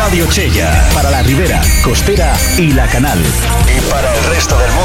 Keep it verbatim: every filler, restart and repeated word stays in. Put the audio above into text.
Radio Chella, para la Ribera, Costera y La Canal. Y para el resto del mundo.